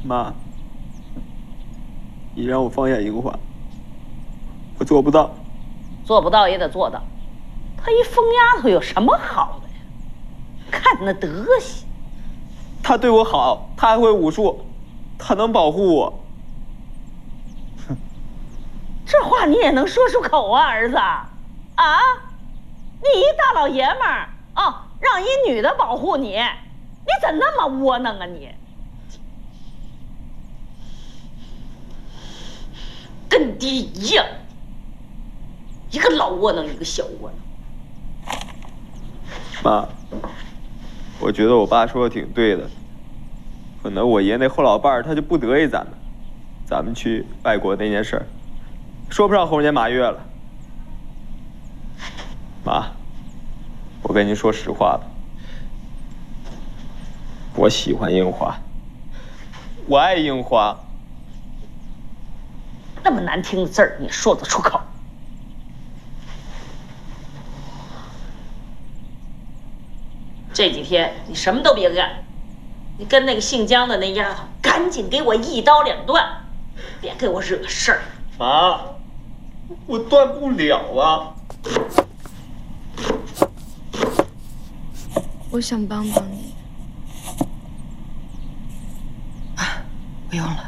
妈，你让我放下樱花，我做不到。 做不到也得做到。她一疯丫头有什么好的呀？看那德行。 她对我好，她还会武术，她能保护我。 这话你也能说出口啊，儿子？啊，你一大老爷们儿啊，让一女的保护你，你怎那么窝囊啊你？跟爹一样，一个老窝囊，一个小窝囊。 妈，我觉得我爸说的挺对的，可能我爷那后老伴儿他就不得意咱们去外国那件事儿，说不上猴年马月了。妈，我跟您说实话吧，我喜欢樱花，我爱樱花。 那么难听的字儿，你说得出口？这几天你什么都别干，你跟那个姓姜的那丫头赶紧给我一刀两断，别给我惹事儿。 妈，我断不了啊。 我想帮帮你。